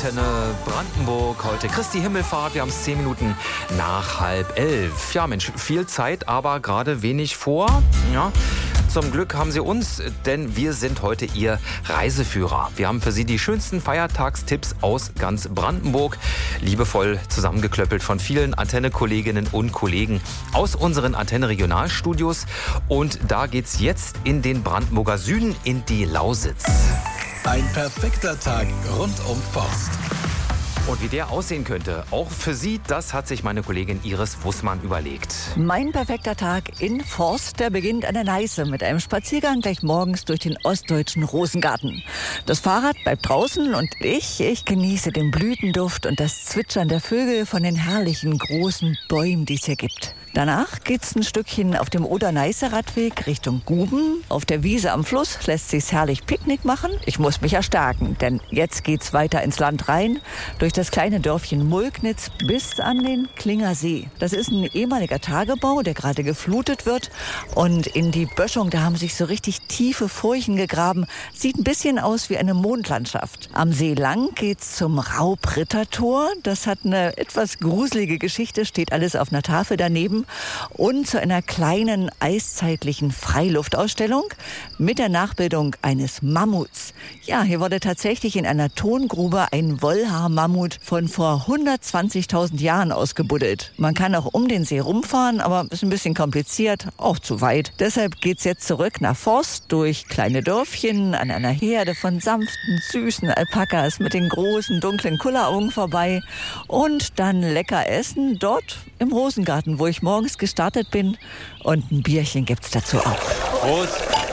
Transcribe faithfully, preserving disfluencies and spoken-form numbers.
Antenne Brandenburg. Heute Christi Himmelfahrt. Wir haben es zehn Minuten nach halb elf. Ja, Mensch, viel Zeit, aber gerade wenig vor. Ja. Zum Glück haben Sie uns, denn wir sind heute Ihr Reiseführer. Wir haben für Sie die schönsten Feiertagstipps aus ganz Brandenburg, liebevoll zusammengeklöppelt von vielen Antenne-Kolleginnen und Kollegen aus unseren Antenne-Regionalstudios. Und da geht's jetzt in den Brandenburger Süden, in die Lausitz. Ein perfekter Tag rund um Forst. Und wie der aussehen könnte, auch für Sie, das hat sich meine Kollegin Iris Wussmann überlegt. Mein perfekter Tag in Forst, der beginnt an der Neiße mit einem Spaziergang gleich morgens durch den ostdeutschen Rosengarten. Das Fahrrad bleibt draußen und ich, ich genieße den Blütenduft und das Zwitschern der Vögel von den herrlichen großen Bäumen, die es hier gibt. Danach geht's ein Stückchen auf dem Oder-Neiße-Radweg Richtung Guben. Auf der Wiese am Fluss lässt sich's herrlich Picknick machen. Ich muss mich erstarken, denn jetzt geht's weiter ins Land rein, durch das kleine Dörfchen Mulknitz bis an den Klinger See. Das ist ein ehemaliger Tagebau, der gerade geflutet wird. Und in die Böschung, da haben sich so richtig tiefe Furchen gegraben. Sieht ein bisschen aus wie eine Mondlandschaft. Am See lang geht's zum Raubrittertor. Das hat eine etwas gruselige Geschichte, steht alles auf einer Tafel daneben. Und zu einer kleinen eiszeitlichen Freiluftausstellung mit der Nachbildung eines Mammuts. Ja, hier wurde tatsächlich in einer Tongrube ein Wollhaar-Mammut von vor hundertzwanzigtausend Jahren ausgebuddelt. Man kann auch um den See rumfahren, aber ist ein bisschen kompliziert, auch zu weit. Deshalb geht's jetzt zurück nach Forst durch kleine Dörfchen an einer Herde von sanften, süßen Alpakas mit den großen, dunklen Kulleraugen vorbei und dann lecker essen dort im Rosengarten, wo ich morgens gestartet bin. Und ein Bierchen gibt's dazu auch. Prost!